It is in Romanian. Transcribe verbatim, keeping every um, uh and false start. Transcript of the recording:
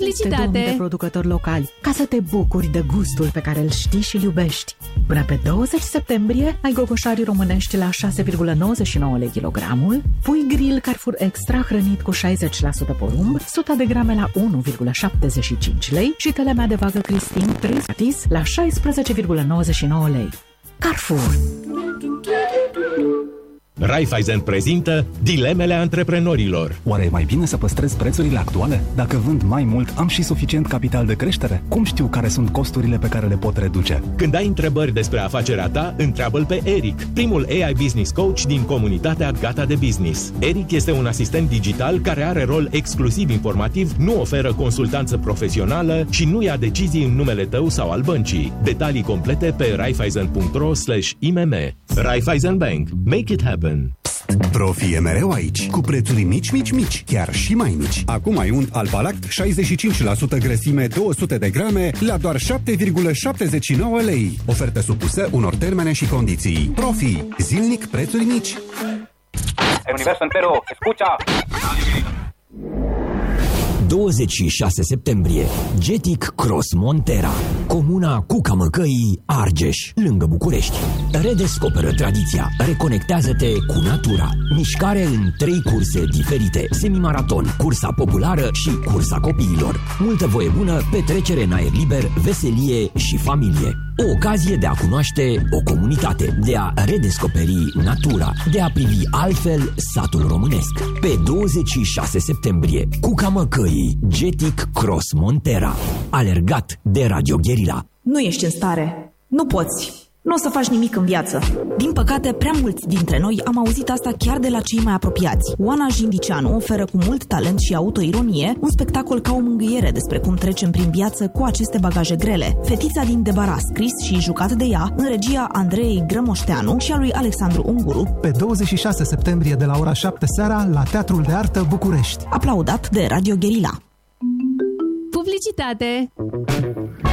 Publicitate de producători locali, ca să te bucuri de gustul pe care îl știi și îl iubești. Până pe douăzeci septembrie ai gogoșarii românești la șase virgulă nouăzeci și nouă lei kilogramul, pui grill Carrefour Extra hrănit cu șaizeci la sută porumb, o sută de grame la unu virgulă șaptezeci și cinci lei și telemea de vagă Cristin trei gratis la șaisprezece virgulă nouăzeci și nouă lei. Carrefour. Raiffeisen prezintă dilemele antreprenorilor. Oare e mai bine să păstrez prețurile actuale? Dacă vând mai mult, am și suficient capital de creștere? Cum știu care sunt costurile pe care le pot reduce? Când ai întrebări despre afacerea ta, întreabă-l pe Eric, primul A I Business Coach din comunitatea Gata de Business. Eric este un asistent digital care are rol exclusiv informativ, nu oferă consultanță profesională și nu ia decizii în numele tău sau al băncii. Detalii complete pe raiffeisen punct ro slash I M M. Raiffeisen Bank. Make it happen. Profi e mereu aici, cu prețuri mici, mici, mici, chiar și mai mici. Acum ai unt Alpalact șaizeci și cinci la sută grăsime, două sute de grame, la doar șapte virgulă șaptezeci și nouă lei. Ofertă supusă unor termene și condiții. Profi, zilnic prețuri mici. El universo entero, escucha! douăzeci și șase septembrie, Getic Cross Montera, comuna Cuca-Măcăii, Argeș, lângă București. Redescoperă tradiția, reconectează-te cu natura. Mișcare în trei curse diferite, semimaraton, cursa populară și cursa copiilor. Multă voie bună, petrecere în aer liber, veselie și familie. O ocazie de a cunoaște o comunitate, de a redescoperi natura, de a privi altfel satul românesc. Pe douăzeci și șase septembrie, Cuca-Măcăii, Getic Cross Montera, alergat de Radio Guerilla. Nu ești în stare, nu poți, nu o să faci nimic în viață. Din păcate, prea mulți dintre noi am auzit asta chiar de la cei mai apropiați. Oana Jindicianu oferă cu mult talent și autoironie un spectacol ca o mângâiere despre cum trecem prin viață cu aceste bagaje grele. Fetița din Debaras, scris și jucat de ea în regia Andrei Grămoșteanu și a lui Alexandru Unguru. Pe douăzeci și șase septembrie de la ora șapte seara la Teatrul de Artă București. Aplaudat de Radio Guerilla. Publicitate.